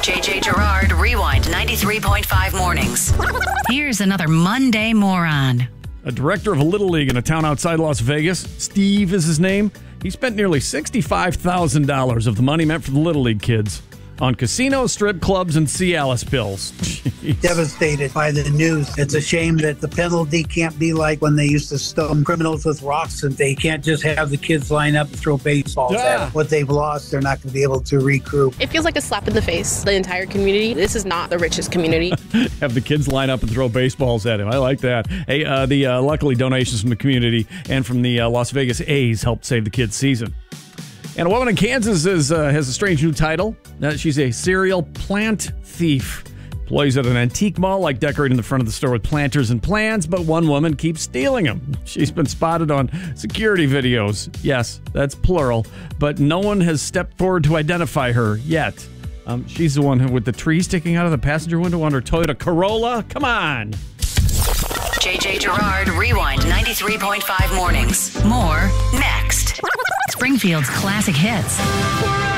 JJ Gerard, Rewind 93.5 mornings. Here's another Monday moron. A director of a Little League in a town outside Las Vegas, Steve is his name, he spent nearly $65,000 of the money meant for the Little League kids on casinos, strip clubs, and Cialis pills. Jeez. Devastated by the news. It's a shame that the penalty can't be like when they used to stone criminals with rocks, and they can't just have the kids line up and throw baseballs at them. What they've lost, they're not going to be able to recoup. It feels like a slap in the face. The entire community. This is not the richest community. Have the kids line up and throw baseballs at him. I like that. Hey, luckily donations from the community and from the Las Vegas A's helped save the kids' season. And a woman in Kansas has a strange new title. She's a serial plant thief. Employees at an antique mall like decorating the front of the store with planters and plants, but one woman keeps stealing them. She's been spotted on security videos. Yes, that's plural, but no one has stepped forward to identify her yet. She's the one with the tree sticking out of the passenger window on her Toyota Corolla. Come on. JJ Gerard, Rewind 93.5 mornings. More next. Springfield's classic hits.